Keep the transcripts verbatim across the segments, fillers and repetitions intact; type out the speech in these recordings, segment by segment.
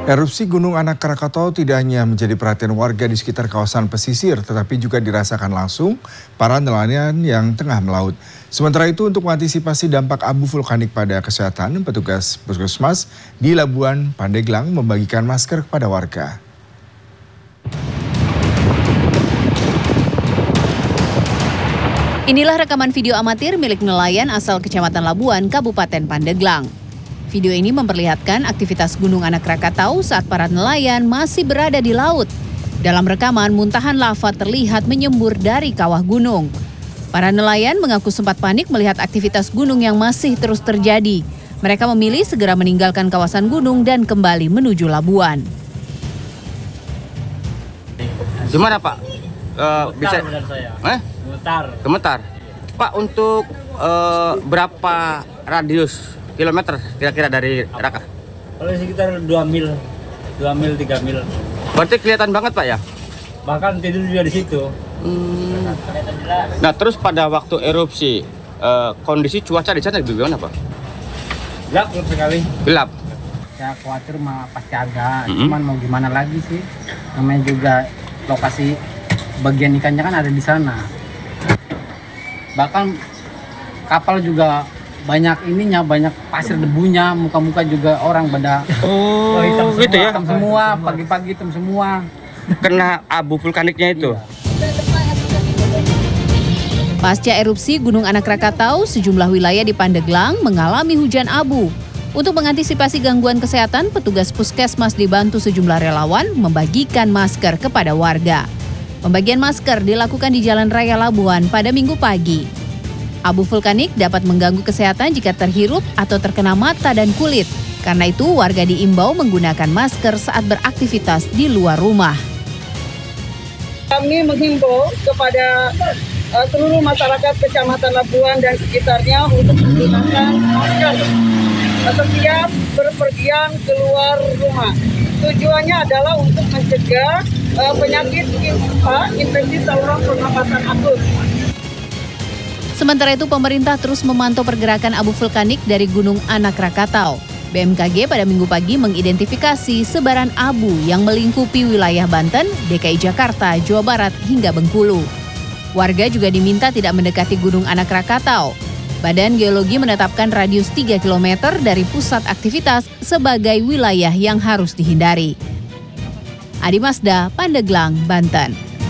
Erupsi Gunung Anak Krakatau tidak hanya menjadi perhatian warga di sekitar kawasan pesisir, tetapi juga dirasakan langsung para nelayan yang tengah melaut. Sementara itu, untuk mengantisipasi dampak abu vulkanik pada kesehatan, petugas puskesmas di Labuan Pandeglang membagikan masker kepada warga. Inilah rekaman video amatir milik nelayan asal Kecamatan Labuan, Kabupaten Pandeglang. Video ini memperlihatkan aktivitas Gunung Anak Krakatau saat para nelayan masih berada di laut. Dalam rekaman, muntahan lava terlihat menyembur dari kawah gunung. Para nelayan mengaku sempat panik melihat aktivitas gunung yang masih terus terjadi. Mereka memilih segera meninggalkan kawasan gunung dan kembali menuju Labuan. Gimana Pak? Uh, bisa? Saya. Eh? Gemetar. Gemetar. Pak, untuk uh, berapa radius kilometer kira-kira dari Raka? Kalau sekitar dua mil, dua mil, tiga mil. Berarti kelihatan banget Pak ya? Bahkan tidur juga di situ. Hmm. Nah, terus pada waktu erupsi, uh, kondisi cuaca di sana gimana Pak? Gelap sekali. Gelap. Ya khawatir mah pasti ada, Mm-hmm. cuman mau gimana lagi sih? Namanya juga lokasi bagian ikannya kan ada di sana. Bahkan kapal juga banyak ininya, banyak pasir debunya, muka-muka juga orang pada Oh, hitam gitu semua, ya? hitam semua, pagi-pagi hitam semua. Kena abu vulkaniknya itu. Pasca erupsi Gunung Anak Krakatau, sejumlah wilayah di Pandeglang mengalami hujan abu. Untuk mengantisipasi gangguan kesehatan, petugas puskesmas dibantu sejumlah relawan membagikan masker kepada warga. Pembagian masker dilakukan di Jalan Raya Labuan pada Minggu pagi. Abu vulkanik dapat mengganggu kesehatan jika terhirup atau terkena mata dan kulit. Karena itu, warga diimbau menggunakan masker saat beraktivitas di luar rumah. Kami menghimbau kepada uh, seluruh masyarakat Kecamatan Labuan dan sekitarnya untuk menggunakan masker setiap berpergian keluar rumah. Tujuannya adalah untuk mencegah uh, penyakit ispa, infeksi saluran pernapasan akut. Sementara itu, pemerintah terus memantau pergerakan abu vulkanik dari Gunung Anak Krakatau. B M K G pada Minggu pagi mengidentifikasi sebaran abu yang melingkupi wilayah Banten, D K I Jakarta, Jawa Barat, hingga Bengkulu. Warga juga diminta tidak mendekati Gunung Anak Krakatau. Badan Geologi menetapkan radius tiga kilometer dari pusat aktivitas sebagai wilayah yang harus dihindari. Adi Masda, Pandeglang, Banten.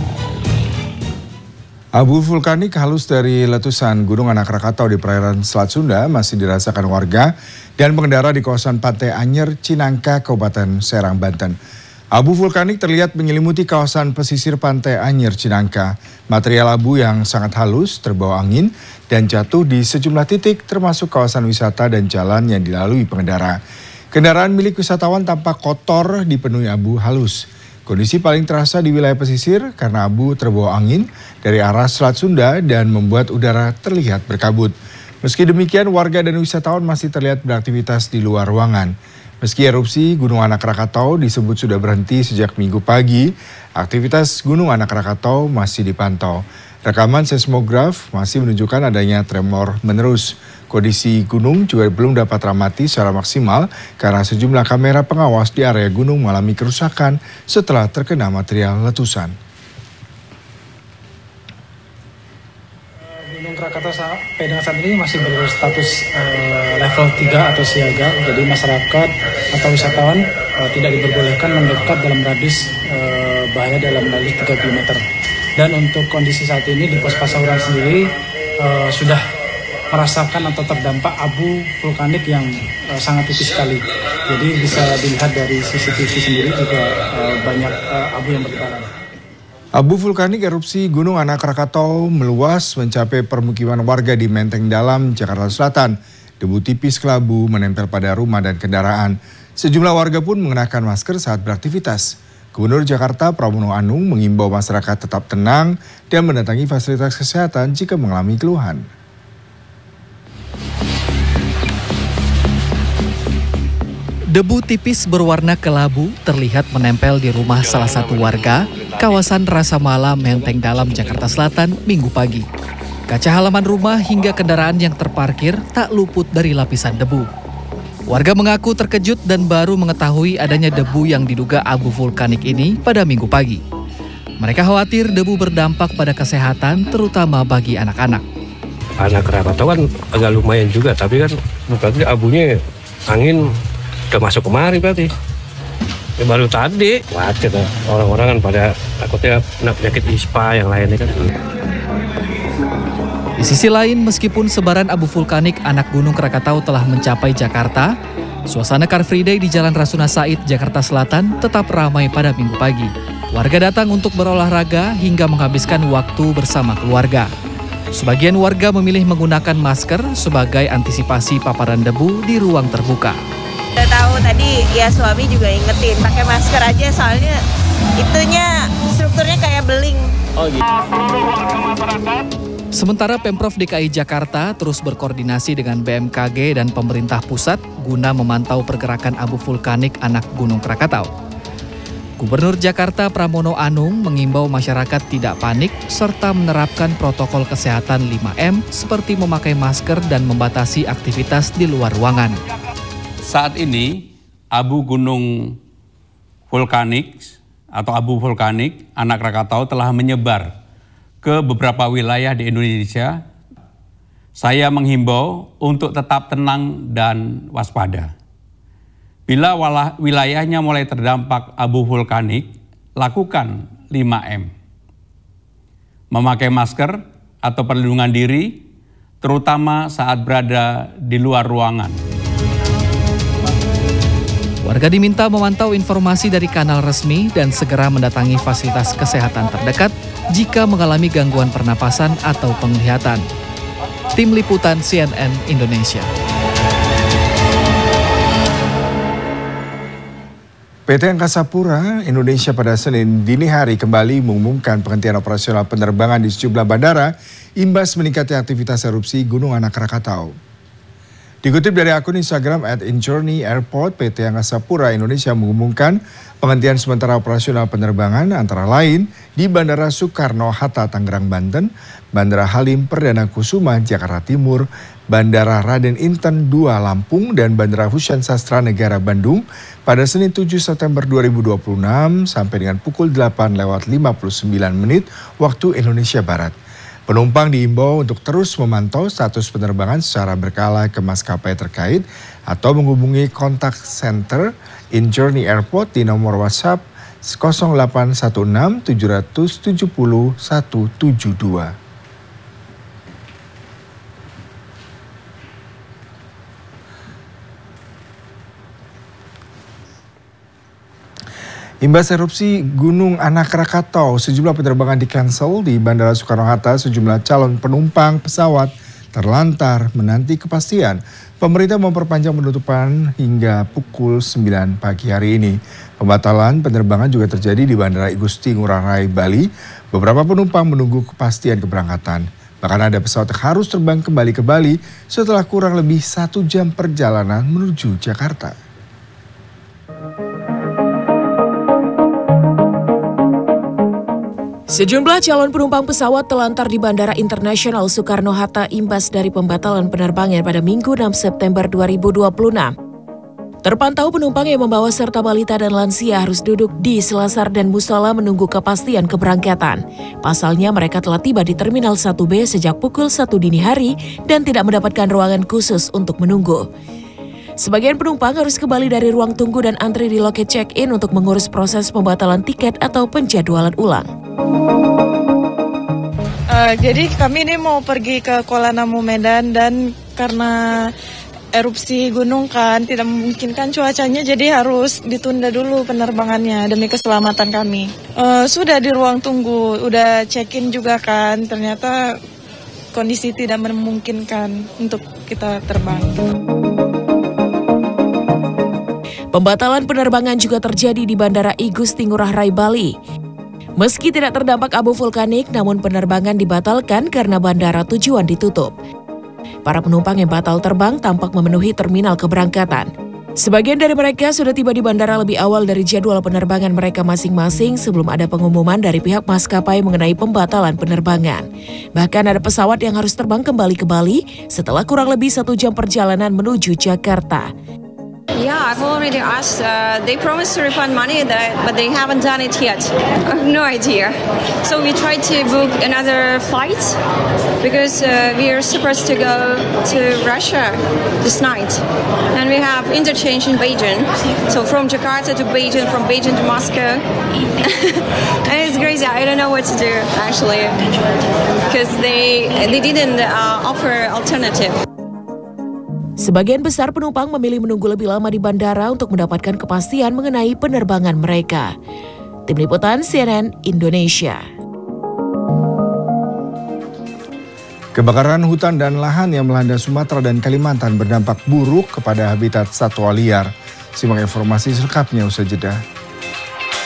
Abu vulkanik halus dari letusan Gunung Anak Krakatau di perairan Selat Sunda masih dirasakan warga dan pengendara di kawasan Pantai Anyer, Cinangka, Kabupaten Serang, Banten. Abu vulkanik terlihat menyelimuti kawasan pesisir Pantai Anyer, Cinangka. Material abu yang sangat halus terbawa angin dan jatuh di sejumlah titik termasuk kawasan wisata dan jalan yang dilalui pengendara. Kendaraan milik wisatawan tampak kotor dipenuhi abu halus. Kondisi paling terasa di wilayah pesisir karena abu terbawa angin dari arah Selat Sunda dan membuat udara terlihat berkabut. Meski demikian, warga dan wisatawan masih terlihat beraktivitas di luar ruangan. Meski erupsi Gunung Anak Krakatau disebut sudah berhenti sejak Minggu pagi, aktivitas Gunung Anak Krakatau masih dipantau. Rekaman seismograf masih menunjukkan adanya tremor menerus. Kondisi gunung juga belum dapat teramati secara maksimal karena sejumlah kamera pengawas di area gunung mengalami kerusakan setelah terkena material letusan. Gunung Krakatau sampai dengan saat ini masih berstatus uh, level tiga atau siaga, jadi masyarakat atau wisatawan uh, tidak diperbolehkan mendekat dalam radius uh, bahaya dalam radius tiga kilometer. Dan untuk kondisi saat ini di Pos Pasauran sendiri uh, sudah merasakan atau terdampak abu vulkanik yang uh, sangat tipis sekali. Jadi bisa dilihat dari C C T V sendiri juga uh, banyak uh, abu yang bertebaran. Abu vulkanik erupsi Gunung Anak Krakatau meluas mencapai permukiman warga di Menteng Dalam, Jakarta Selatan. Debu tipis kelabu menempel pada rumah dan kendaraan. Sejumlah warga pun mengenakan masker saat beraktivitas. Gubernur Jakarta Pramono Anung mengimbau masyarakat tetap tenang dan mendatangi fasilitas kesehatan jika mengalami keluhan. Debu tipis berwarna kelabu terlihat menempel di rumah salah satu warga, kawasan Rasa Mala, Menteng Dalam, Jakarta Selatan, Minggu pagi. Kaca halaman rumah hingga kendaraan yang terparkir tak luput dari lapisan debu. Warga mengaku terkejut dan baru mengetahui adanya debu yang diduga abu vulkanik ini pada Minggu pagi. Mereka khawatir debu berdampak pada kesehatan, terutama bagi anak-anak. Anak Krakatau kan agak lumayan juga, tapi kan berarti abunya angin udah masuk kemari berarti. Ya, baru tadi, wajar orang-orang kan pada takutnya kena penyakit ispa yang lainnya kan. Di sisi lain, meskipun sebaran abu vulkanik anak Gunung Krakatau telah mencapai Jakarta, suasana Car Free Day di Jalan Rasuna Said, Jakarta Selatan tetap ramai pada Minggu pagi. Warga datang untuk berolahraga hingga menghabiskan waktu bersama keluarga. Sebagian warga memilih menggunakan masker sebagai antisipasi paparan debu di ruang terbuka. Udah tahu tadi ya suami juga ingetin pakai masker aja soalnya itunya strukturnya kayak beling. Oh gitu. Sementara Pemprov D K I Jakarta terus berkoordinasi dengan B M K G dan pemerintah pusat guna memantau pergerakan abu vulkanik anak Gunung Krakatau. Gubernur Jakarta Pramono Anung mengimbau masyarakat tidak panik serta menerapkan protokol kesehatan lima M seperti memakai masker dan membatasi aktivitas di luar ruangan. Saat ini abu gunung vulkanik atau abu vulkanik anak Krakatau telah menyebar ke beberapa wilayah di Indonesia. Saya menghimbau untuk tetap tenang dan waspada. Bila wilayahnya mulai terdampak abu vulkanik, lakukan lima M. Memakai masker atau perlindungan diri, terutama saat berada di luar ruangan. Warga diminta memantau informasi dari kanal resmi dan segera mendatangi fasilitas kesehatan terdekat jika mengalami gangguan pernapasan atau penglihatan. Tim Liputan C N N Indonesia. P T Angkasa Pura Indonesia pada Senin dini hari kembali mengumumkan penghentian operasional penerbangan di sejumlah bandara imbas meningkatnya aktivitas erupsi Gunung Anak Krakatau. Dikutip dari akun Instagram at Injourney Airport, P T Angkasa Pura Indonesia mengumumkan penghentian sementara operasional penerbangan antara lain di Bandara Soekarno-Hatta Tangerang, Banten, Bandara Halim Perdana Kusuma Jakarta Timur, Bandara Raden Inten dua Lampung, dan Bandara Hussein Sastra Negara Bandung pada Senin tujuh September dua ribu dua puluh enam sampai dengan pukul delapan lewat lima puluh sembilan menit waktu Indonesia Barat. Penumpang diimbau untuk terus memantau status penerbangan secara berkala ke maskapai terkait atau menghubungi kontak center Injourney Airport di nomor WhatsApp nol delapan satu enam tujuh tujuh nol satu tujuh dua. Imbas erupsi Gunung Anak Krakatau, sejumlah penerbangan di-cancel di Bandara Soekarno-Hatta. Sejumlah calon penumpang pesawat terlantar menanti kepastian. Pemerintah memperpanjang penutupan hingga pukul sembilan pagi hari ini. Pembatalan penerbangan juga terjadi di Bandara Igusti Ngurah Rai, Bali. Beberapa penumpang menunggu kepastian keberangkatan. Bahkan ada pesawat yang harus terbang kembali ke Bali setelah kurang lebih satu jam perjalanan menuju Jakarta. Sejumlah calon penumpang pesawat terlantar di Bandara Internasional Soekarno-Hatta imbas dari pembatalan penerbangan pada Minggu enam September dua ribu dua puluh enam. Terpantau penumpang yang membawa serta balita dan lansia harus duduk di selasar dan musola menunggu kepastian keberangkatan. Pasalnya mereka telah tiba di Terminal satu B sejak pukul satu dini hari dan tidak mendapatkan ruangan khusus untuk menunggu. Sebagian penumpang harus kembali dari ruang tunggu dan antri di loket check-in untuk mengurus proses pembatalan tiket atau penjadwalan ulang. Uh, jadi kami ini mau pergi ke Kuala Namu, Medan, dan karena erupsi gunung kan tidak memungkinkan cuacanya, jadi harus ditunda dulu penerbangannya demi keselamatan kami. Uh, sudah di ruang tunggu, udah check-in juga kan, ternyata kondisi tidak memungkinkan untuk kita terbang. Pembatalan penerbangan juga terjadi di Bandara Igusti Ngurah Rai, Bali. Meski tidak terdampak abu vulkanik, namun penerbangan dibatalkan karena bandara tujuan ditutup. Para penumpang yang batal terbang tampak memenuhi terminal keberangkatan. Sebagian dari mereka sudah tiba di bandara lebih awal dari jadwal penerbangan mereka masing-masing sebelum ada pengumuman dari pihak maskapai mengenai pembatalan penerbangan. Bahkan ada pesawat yang harus terbang kembali ke Bali setelah kurang lebih satu jam perjalanan menuju Jakarta. I've already asked. Uh, they promised to refund money, that, but they haven't done it yet. I have no idea. So we tried to book another flight because uh, we are supposed to go to Russia this night, and we have interchange in Beijing. So from Jakarta to Beijing, from Beijing to Moscow, and it's crazy. I don't know what to do actually because they they didn't uh, offer alternative. Sebagian besar penumpang memilih menunggu lebih lama di bandara untuk mendapatkan kepastian mengenai penerbangan mereka. Tim Liputan C N N Indonesia. Kebakaran hutan dan lahan yang melanda Sumatera dan Kalimantan berdampak buruk kepada habitat satwa liar. Simak informasi selengkapnya usai jeda.